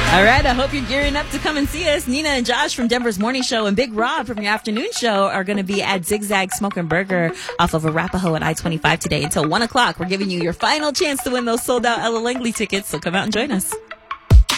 All right, I hope you're gearing up to come and see us. Nina and Josh from Denver's Morning Show and Big Rob from your afternoon show are going to be at Zigzag Smoke and Burger off of Arapahoe and I-25 today until 1 o'clock. We're giving you your final chance to win those sold-out Ella Langley tickets, so come out and join us.